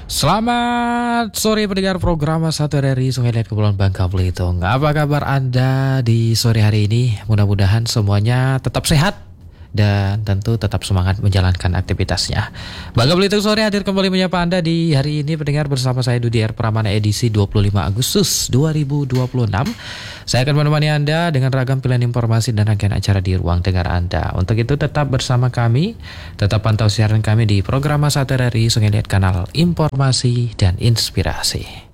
Selamat sore pendengar program Satu dari Sungai Liat Kepulauan Bangka Belitung. Apa kabar Anda di sore hari ini? Mudah-mudahan semuanya tetap sehat dan tentu tetap semangat menjalankan aktivitasnya. Bangka Belitung sore hadir kembali menyapa Anda di hari ini pendengar bersama saya Dudi R. Pramana edisi 25 Agustus 2026. Saya akan menemani Anda dengan ragam pilihan informasi dan rangkaian acara di ruang dengar Anda. Untuk itu tetap bersama kami, tetap pantau siaran kami di program Satu dari Sungai Liat Kanal Informasi dan Inspirasi.